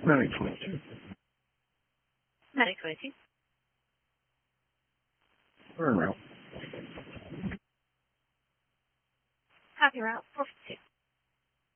Medic 22. Medic 22. We're en route. Copy route 452.